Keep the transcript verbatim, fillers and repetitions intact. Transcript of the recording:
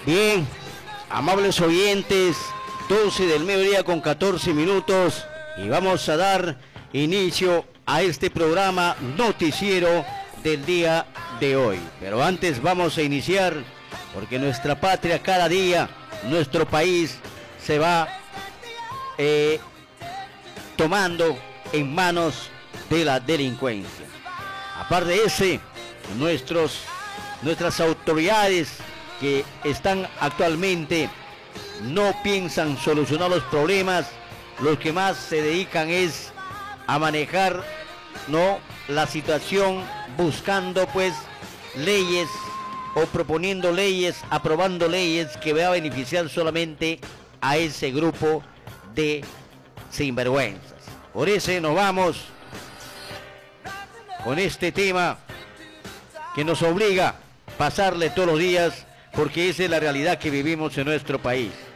Bien, amables oyentes, doce del mediodía con catorce minutos y vamos a dar inicio a este programa noticiero del día de hoy. Pero antes vamos a iniciar, porque nuestra patria cada día, nuestro país se va eh, tomando en manos de la delincuencia. Aparte de ese, nuestros, nuestras autoridades que están actualmente no piensan solucionar los problemas, los que más se dedican es a manejar no la situación, buscando pues leyes o proponiendo leyes, aprobando leyes que va a beneficiar solamente a ese grupo de sinvergüenzas. Por eso nos vamos con este tema que nos obliga a pasarle todos los días, porque esa es la realidad que vivimos en nuestro país.